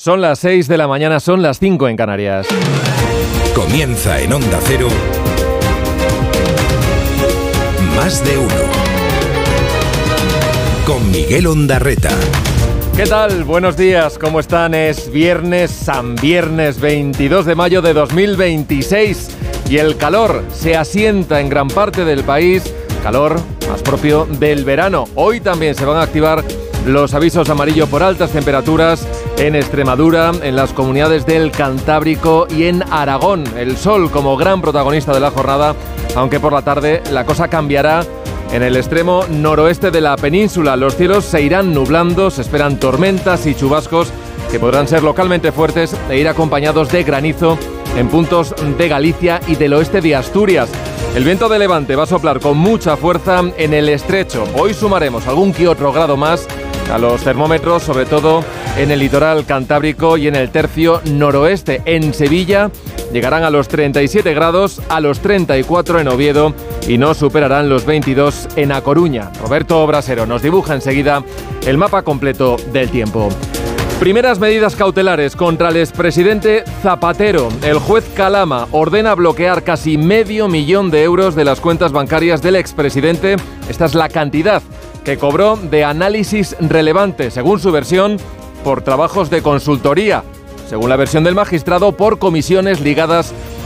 Son las 6 de la mañana, son las 5 en Canarias. Comienza en Onda Cero Más de Uno con Miguel Ondarreta. ¿Qué tal? Buenos días, ¿cómo están? Es viernes, San Viernes 22 de mayo de 2026 y el calor se asienta en gran parte del país, calor más propio del verano. Hoy también se van a activar los avisos amarillo por altas temperaturas en Extremadura, en las comunidades del Cantábrico y en Aragón. El sol como gran protagonista de la jornada, aunque por la tarde la cosa cambiará. En el extremo noroeste de la península los cielos se irán nublando, se esperan tormentas y chubascos que podrán ser localmente fuertes e ir acompañados de granizo en puntos de Galicia y del oeste de Asturias. El viento de levante va a soplar con mucha fuerza en el estrecho. Hoy sumaremos algún que otro grado más a los termómetros, sobre todo en el litoral cantábrico y en el tercio noroeste. En Sevilla llegarán a los 37 grados, a los 34 en Oviedo y no superarán los 22 en A Coruña. Roberto Brasero nos dibuja enseguida el mapa completo del tiempo. Primeras medidas cautelares contra el expresidente Zapatero. El juez Calama ordena bloquear casi $500,000 de euros de las cuentas bancarias del expresidente. Esta es la cantidad que cobró de análisis relevante, según su versión, por trabajos de consultoría. Según la versión del magistrado, por comisiones ligadas